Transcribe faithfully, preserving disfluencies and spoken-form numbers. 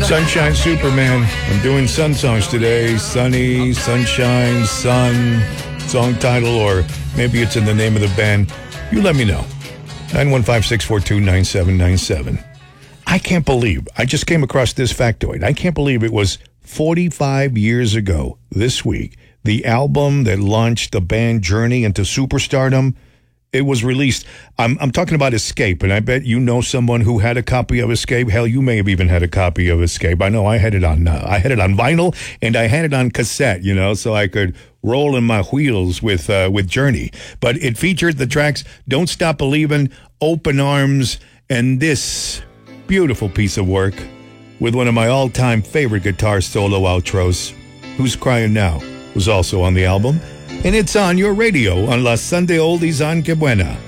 Sunshine Superman. I'm doing sun songs today. Sunny, sunshine, sun, song title, or maybe it's in the name of the band. You let me know. nine one five, six four two, nine seven nine seven. I can't believe, I just came across this factoid. I can't believe it was forty-five years ago this week. The album that launched the band Journey into superstardom, it was released. I'm I'm talking about Escape, and I bet you know someone who had a copy of Escape. Hell, you may have even had a copy of Escape. I know I had it on uh, I had it on vinyl, and I had it on cassette, you know, so I could roll in my wheels with uh, with Journey. But it featured the tracks "Don't Stop Believin'," "Open Arms," and this beautiful piece of work with one of my all-time favorite guitar solo outros, "Who's Crying Now," was also on the album. And it's on your radio on La Sunday Oldies on Que Buena.